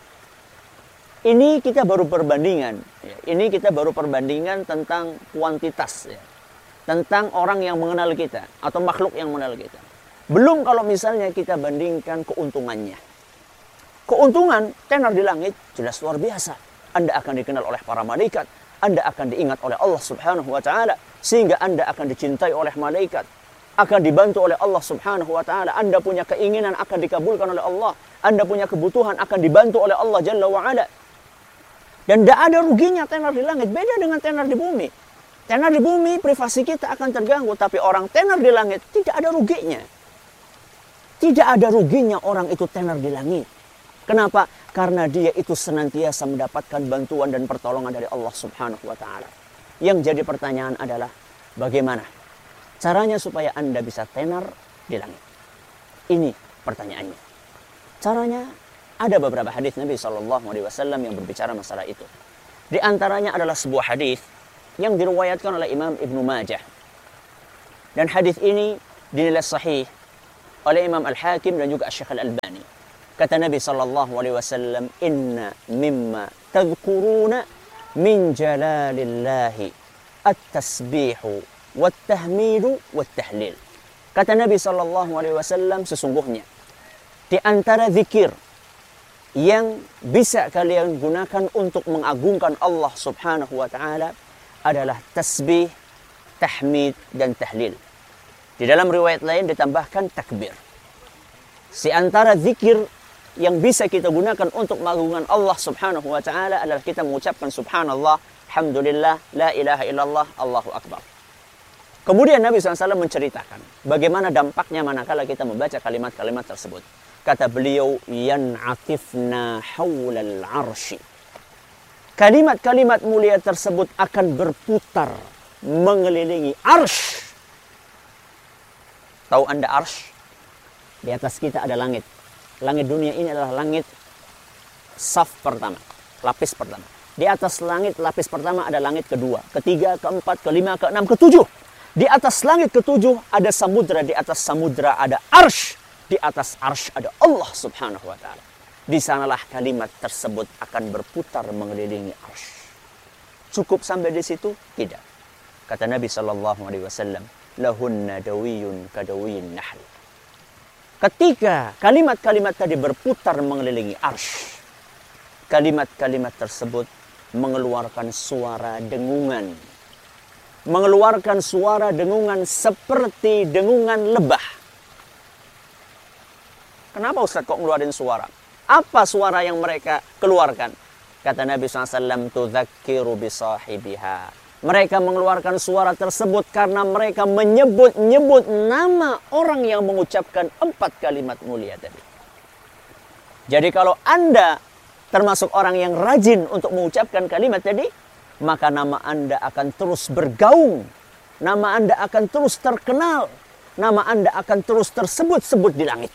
Ini kita baru perbandingan. Ini kita baru perbandingan tentang kuantitas. Tentang orang yang mengenal kita atau makhluk yang mengenal kita. Belum kalau misalnya kita bandingkan keuntungannya. Keuntungan tenar di langit jelas luar biasa. Anda akan dikenal oleh para malaikat. Anda akan diingat oleh Allah Subhanahu wa ta'ala. Sehingga Anda akan dicintai oleh malaikat. Akan dibantu oleh Allah Subhanahu wa ta'ala. Anda punya keinginan akan dikabulkan oleh Allah. Anda punya kebutuhan akan dibantu oleh Allah Jalla wa'ala. Dan tidak ada ruginya tenar di langit. Beda dengan tenar di bumi. Tenar di bumi privasi kita akan terganggu. Tapi orang tenar di langit tidak ada ruginya. Tidak ada ruginya orang itu tenar di langit. Kenapa? Karena dia itu senantiasa mendapatkan bantuan dan pertolongan dari Allah Subhanahu wa ta'ala. Yang jadi pertanyaan adalah, bagaimana caranya supaya Anda bisa tenar di langit? Ini pertanyaannya. Caranya, ada beberapa hadis Nabi SAW yang berbicara masalah itu. Di antaranya adalah sebuah hadis yang diriwayatkan oleh Imam Ibnu Majah. Dan hadis ini dinilai sahih oleh Imam Al-Hakim dan juga Syekh Al-Albani. Kata Nabi sallallahu alaihi wasallam, "Inna mimma tadhkuruna min jalalillahi at-tasbihu wat-tahmidu wat-tahlil." Kata Nabi sallallahu alaihi wasallam, sesungguhnya di antara zikir yang bisa kalian gunakan untuk mengagungkan Allah Subhanahu wa taala adalah tasbih, tahmid dan tahlil. Di dalam riwayat lain ditambahkan takbir. Di antara zikir yang bisa kita gunakan untuk mengagungkan Allah Subhanahu wa taala adalah kita mengucapkan subhanallah, alhamdulillah, la ilaha illallah, Allahu akbar. Kemudian Nabi SAW menceritakan bagaimana dampaknya manakala kita membaca kalimat-kalimat tersebut. Kata beliau, yan'atifna haulal arsy. Kalimat-kalimat mulia tersebut akan berputar mengelilingi arsy. Tahu Anda arsy? Di atas kita ada langit. Langit dunia ini adalah langit saf pertama, lapis pertama. Di atas langit lapis pertama ada langit kedua, ketiga, keempat, kelima, keenam, ketujuh. Di atas langit ketujuh ada samudra, di atas samudra ada arsy, di atas arsy ada Allah Subhanahu wa taala. Di sanalah kalimat tersebut akan berputar mengelilingi arsy. Cukup sampai di situ? Tidak. Kata Nabi sallallahu alaihi wasallam, lahunna dawiyun kadawiyyin nahl. Ketika kalimat-kalimat tadi berputar mengelilingi arsy, kalimat-kalimat tersebut mengeluarkan suara dengungan. Mengeluarkan suara dengungan seperti dengungan lebah. Kenapa Ustaz kok ngeluarin suara? Apa suara yang mereka keluarkan? Kata Nabi SAW, tudzakiru bisahibiha. Mereka mengeluarkan suara tersebut karena mereka menyebut-nyebut nama orang yang mengucapkan 4 kalimat mulia tadi. Jadi kalau Anda termasuk orang yang rajin untuk mengucapkan kalimat tadi, maka nama Anda akan terus bergaung. Nama Anda akan terus terkenal. Nama Anda akan terus tersebut-sebut di langit.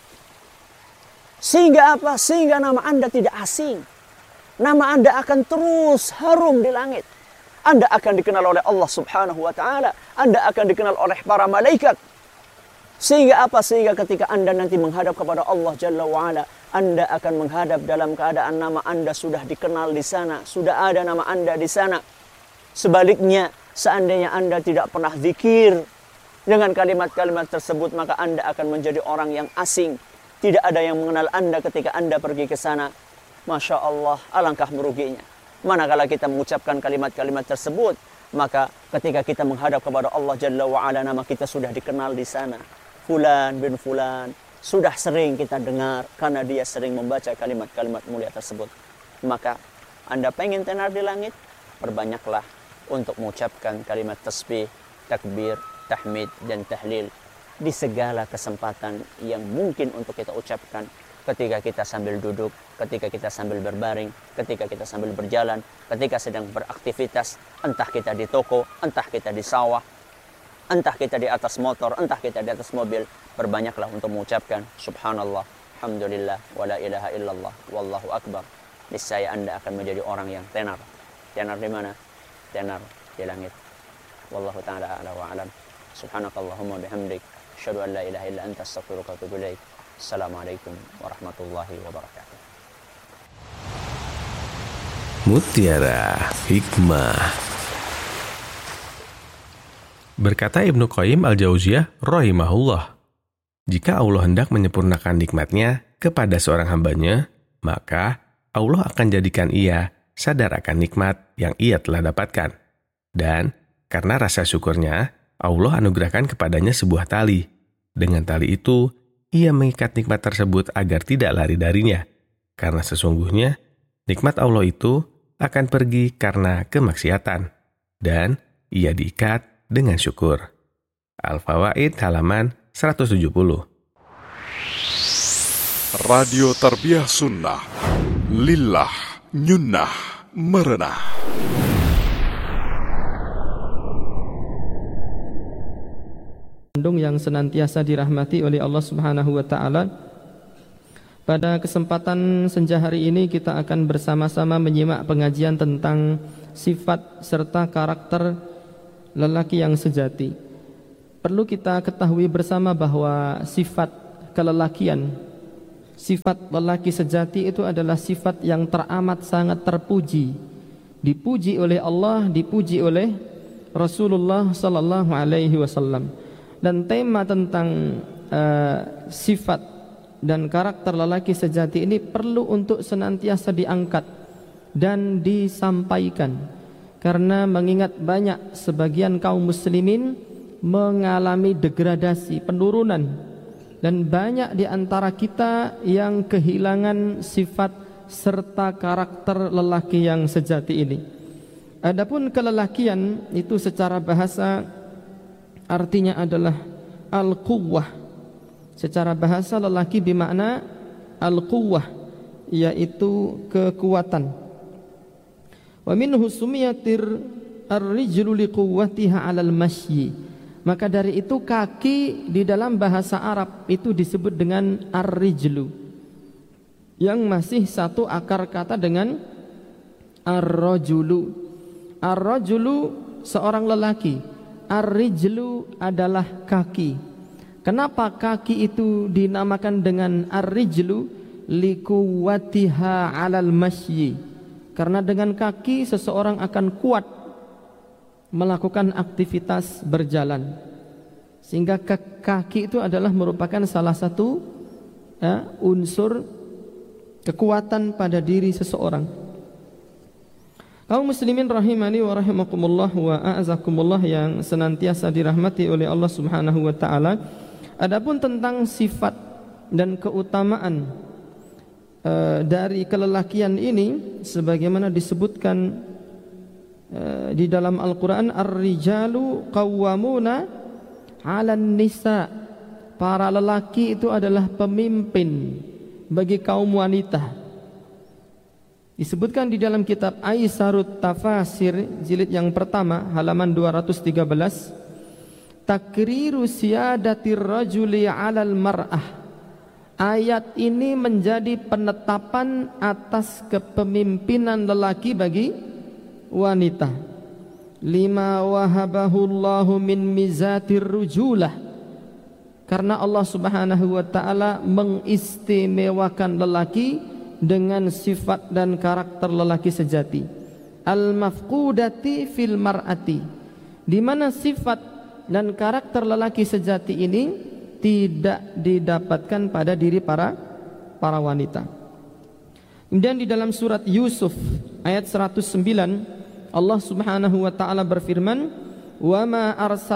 Sehingga apa? Sehingga nama Anda tidak asing. Nama Anda akan terus harum di langit. Anda akan dikenal oleh Allah Subhanahu wa taala. Anda akan dikenal oleh para malaikat. Sehingga apa? Sehingga ketika Anda nanti menghadap kepada Allah Jalla wa Ala, Anda akan menghadap dalam keadaan nama Anda sudah dikenal di sana, sudah ada nama Anda di sana. Sebaliknya, seandainya Anda tidak pernah zikir dengan kalimat-kalimat tersebut, maka Anda akan menjadi orang yang asing. Tidak ada yang mengenal Anda ketika Anda pergi ke sana. Masya Allah, alangkah meruginya. Manakala kita mengucapkan kalimat-kalimat tersebut, maka ketika kita menghadap kepada Allah Jalla wa Ala, nama kita sudah dikenal di sana. Fulan bin Fulan, sudah sering kita dengar karena dia sering membaca kalimat-kalimat mulia tersebut. Maka Anda pengen tenar di langit, perbanyaklah untuk mengucapkan kalimat tasbih, takbir, tahmid, dan tahlil di segala kesempatan yang mungkin untuk kita ucapkan. Ketika kita sambil duduk, ketika kita sambil berbaring, ketika kita sambil berjalan, ketika sedang beraktivitas, entah kita di toko, entah kita di sawah, entah kita di atas motor, entah kita di atas mobil, perbanyaklah untuk mengucapkan subhanallah, alhamdulillah, wala ilaha illallah, wallahu akbar. Niscaya Anda akan menjadi orang yang tenar. Tenar di mana? Tenar di langit. Wallahu ta'ala a'la wa a'lam. Subhanakallahumma bihamdik, asyhadu an la ilaha illa anta, astaghfiruka wa atubu ilaik. Assalamualaikum warahmatullahi wabarakatuh. Mutiara Hikmah. Berkata Ibnu Qayyim Al-Jauziyah rahimahullah, jika Allah hendak menyempurnakan nikmatnya kepada seorang hambanya, maka Allah akan jadikan ia sadar akan nikmat yang ia telah dapatkan. Dan karena rasa syukurnya, Allah anugerahkan kepadanya sebuah tali. Dengan tali itu, ia mengikat nikmat tersebut agar tidak lari darinya. Karena sesungguhnya, nikmat Allah itu akan pergi karena kemaksiatan. Dan ia diikat dengan syukur. Al-Fawaid halaman 170. Radio Tarbiyah Sunnah. Lillah nyunnah merenah. Yang senantiasa dirahmati oleh Allah Subhanahu wa taala. Pada kesempatan senja hari ini kita akan bersama-sama menyimak pengajian tentang sifat serta karakter lelaki yang sejati. Perlu kita ketahui bersama bahwa sifat kelelakian, sifat lelaki sejati itu adalah sifat yang teramat sangat terpuji, dipuji oleh Allah, dipuji oleh Rasulullah sallallahu alaihi wasallam. Dan tema tentang sifat dan karakter lelaki sejati ini perlu untuk senantiasa diangkat dan disampaikan, karena mengingat banyak sebagian kaum muslimin mengalami degradasi, penurunan, dan banyak di antara kita yang kehilangan sifat serta karakter lelaki yang sejati ini. Adapun kelelakian itu secara bahasa artinya adalah al-quwwah. Secara bahasa lelaki bermakna al-quwwah, yaitu kekuatan. Wa minhu sumiyatir ar-rijlu liquwwatiha 'alal masyi. Maka dari itu kaki di dalam bahasa Arab itu disebut dengan ar-rijlu, yang masih satu akar kata dengan ar-rajulu. Ar-rajulu seorang lelaki, ar-rijlu adalah kaki. Kenapa kaki itu dinamakan dengan ar-rijlu? Liquwwatiha 'alal masyi. Karena dengan kaki seseorang akan kuat melakukan aktivitas berjalan, sehingga kaki itu adalah merupakan salah satu unsur kekuatan pada diri seseorang. Kaum muslimin rahimani wa rahimakumullah wa a'azakumullah yang senantiasa dirahmati oleh Allah Subhanahu wa taala. Adapun tentang sifat dan keutamaan dari kelelakian ini, sebagaimana disebutkan di dalam Al-Quran, ar-rijalu qawwamuna 'alan nisa. Para lelaki itu adalah pemimpin bagi kaum wanita. Disebutkan di dalam kitab Aisarut Tafasir jilid yang pertama halaman 213, takriru siyadatir rajuli 'alal mar'ah. Ayat ini menjadi penetapan atas kepemimpinan lelaki bagi wanita. Lima wahabahullahu min mizatir rujulah. Karena Allah Subhanahu wa taala mengistimewakan lelaki dengan sifat dan karakter lelaki sejati. Al-mafqudati fil mar'ati. Di mana sifat dan karakter lelaki sejati ini tidak didapatkan pada diri para wanita. Kemudian di dalam surat Yusuf ayat 109, Allah Subhanahu wa taala berfirman, "Wa ma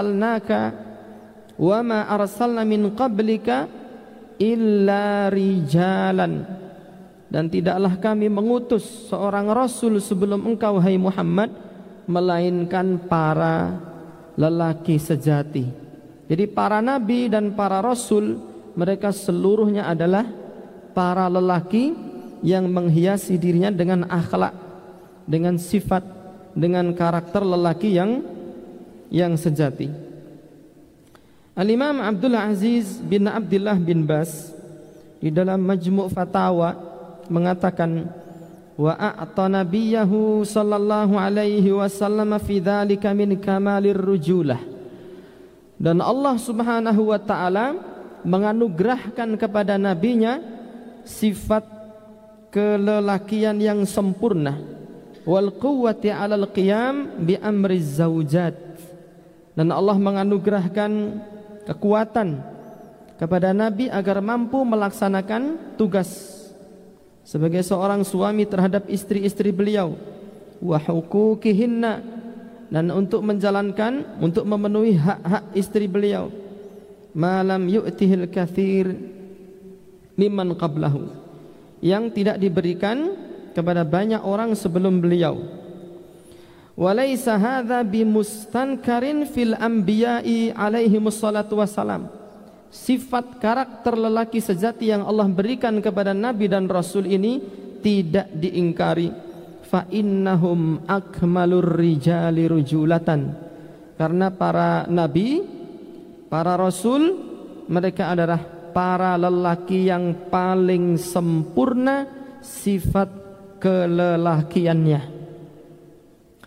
arsalna min qablika illa rijalan." Dan tidaklah kami mengutus seorang rasul sebelum engkau, hai Muhammad, melainkan para lelaki sejati. Jadi para nabi dan para rasul, mereka seluruhnya adalah para lelaki yang menghiasi dirinya dengan akhlak, dengan sifat, dengan karakter lelaki yang sejati. Al-Imam Abdul Aziz bin Abdullah bin Bas di dalam Majmu' Fatawa mengatakan, wa a'ta nabiyahu sallallahu alaihi wasallam fi dzalika min kamalir rujulah. Dan Allah Subhanahu wa taala menganugerahkan kepada nabinya sifat kelelakian yang sempurna, wal quwwati 'alal qiyam bi amri zaujat. Dan Allah menganugerahkan kekuatan kepada nabi agar mampu melaksanakan tugas sebagai seorang suami terhadap istri-istri beliau, wa huquqihinna, dan untuk menjalankan, untuk memenuhi hak-hak istri beliau, malam yu'tihil katsir mimman qablahu, yang tidak diberikan kepada banyak orang sebelum beliau. Walaysa hadza bimustankarin fil anbiya'i alaihimus salatu wassalam. Sifat karakter lelaki sejati yang Allah berikan kepada nabi dan rasul ini tidak diingkari. Fa innahum akmalur rijali rujulatan. Karena para nabi, para rasul, mereka adalah para lelaki yang paling sempurna sifat kelelakiannya.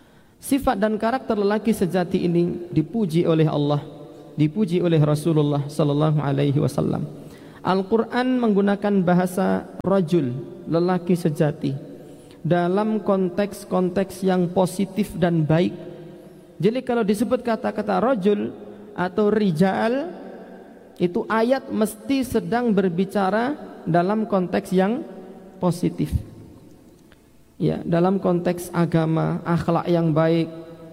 Sifat dan karakter lelaki sejati ini dipuji oleh Allah, dipuji oleh Rasulullah sallallahu alaihi wasallam. Al-Qur'an menggunakan bahasa rajul, lelaki sejati, dalam konteks-konteks yang positif dan baik. Jadi kalau disebut kata-kata rajul atau rijal, itu ayat mesti sedang berbicara dalam konteks yang positif. Ya, dalam konteks agama, akhlak yang baik.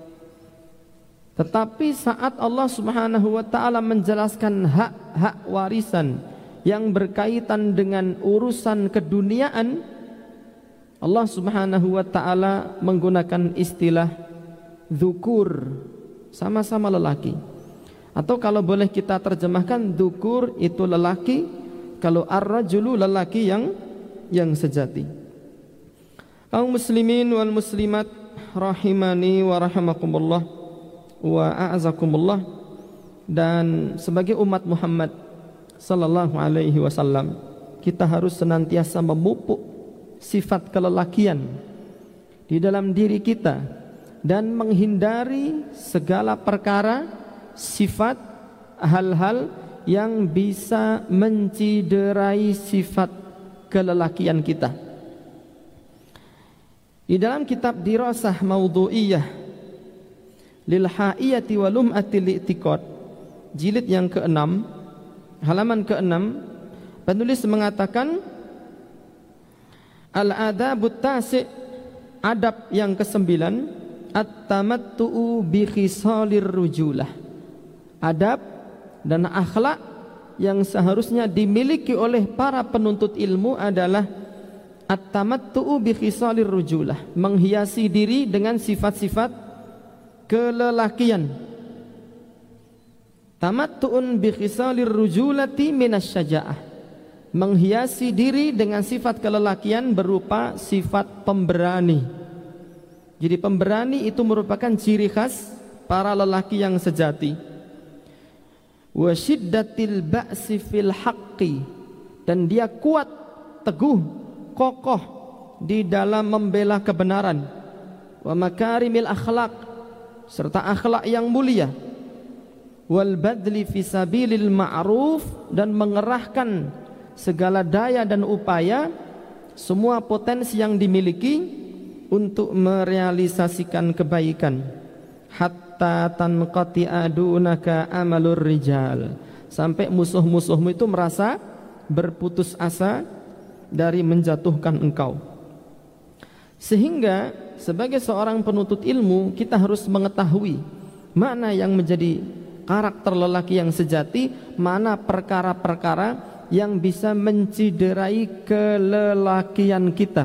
Tetapi saat Allah Subhanahu wa taala menjelaskan hak-hak warisan yang berkaitan dengan urusan keduniaan, Allah Subhanahu wa taala menggunakan istilah dzukur, sama-sama lelaki. Atau kalau boleh kita terjemahkan, dzukur itu lelaki, kalau ar-rajulu lelaki yang sejati. Kaum muslimin wal muslimat rahimani wa rahimakumullah wa a'azakumullah, dan sebagai umat Muhammad sallallahu alaihi wasallam, kita harus senantiasa memupuk sifat kelelakian di dalam diri kita dan menghindari segala perkara, sifat, hal-hal yang bisa menciderai sifat kelelakian kita. Di dalam kitab Dirasah Maudhu'iyah lil Ha'iyati wa Lum'atil I'tiqad, jilid yang ke-6, halaman ke-6, penulis mengatakan al-adabut tasi', adab yang ke-9, at-tamattu'u bi khisalir rujulah, adab dan akhlak yang seharusnya dimiliki oleh para penuntut ilmu adalah at-tamattu'u bi khisalir rujulah, menghiasi diri dengan sifat-sifat kelelakian. Tamattu'un bi khisalir rujulati minasyaja'ah, menghiasi diri dengan sifat kelelakian berupa sifat pemberani. Jadi pemberani itu merupakan ciri khas para lelaki yang sejati. Wa syiddatil ba'si fil haqqi, dan dia kuat, teguh, kokoh di dalam membela kebenaran. Wa makarimil akhlaq, serta akhlak yang mulia. Wal badli fi sabilil ma'ruf, dan mengerahkan segala daya dan upaya, semua potensi yang dimiliki untuk merealisasikan kebaikan. Hatta tanqati'a dunaka amalur rijal, sampai musuh-musuhmu itu merasa berputus asa dari menjatuhkan engkau. Sehingga sebagai seorang penuntut ilmu, kita harus mengetahui mana yang menjadi karakter lelaki yang sejati, mana perkara-perkara yang bisa menciderai kelelakian kita.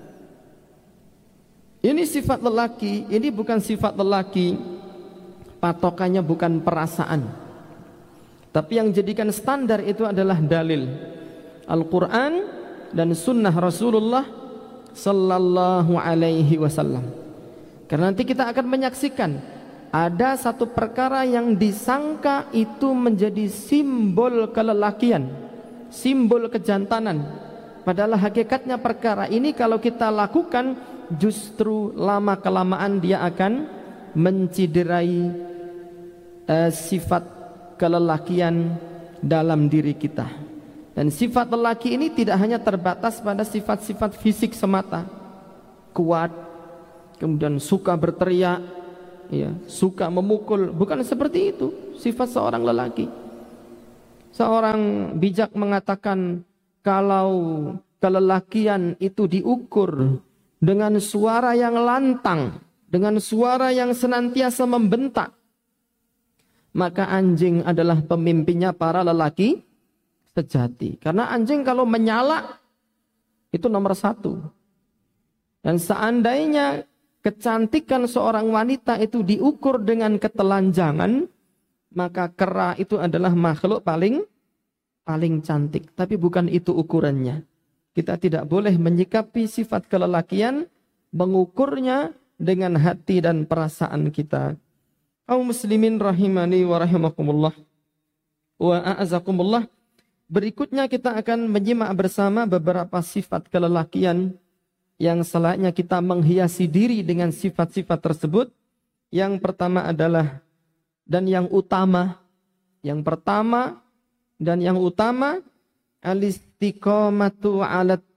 Ini sifat lelaki, ini bukan sifat lelaki, patokannya bukan perasaan, tapi yang jadikan standar itu adalah dalil Al-Quran dan sunnah Rasulullah sallallahu alaihi wasallam. Karena nanti kita akan menyaksikan ada satu perkara yang disangka itu menjadi simbol kelelakian, simbol kejantanan, padahal hakikatnya perkara ini kalau kita lakukan justru lama-kelamaan dia akan menciderai sifat kelelakian dalam diri kita. Dan sifat lelaki ini tidak hanya terbatas pada sifat-sifat fisik semata, kuat, kemudian suka berteriak, ya, suka memukul, bukan seperti itu sifat seorang lelaki. Seorang bijak mengatakan kalau kelelakian itu diukur dengan suara yang lantang, dengan suara yang senantiasa membentak, maka anjing adalah pemimpinnya para lelaki sejati. Karena anjing kalau menyala itu nomor satu. Dan seandainya kecantikan seorang wanita itu diukur dengan ketelanjangan, maka kera itu adalah makhluk paling cantik. Tapi bukan itu ukurannya. Kita tidak boleh menyikapi sifat kelelakian, mengukurnya dengan hati dan perasaan kita. Kaum muslimin rahimani wa rahimakumullah wa a'azakumullah. Berikutnya kita akan menyimak bersama beberapa sifat kelelakian yang selayaknya kita menghiasi diri dengan sifat-sifat tersebut yang pertama adalah dan yang utama. Yang pertama dan yang utama al-istiqamatu 'ala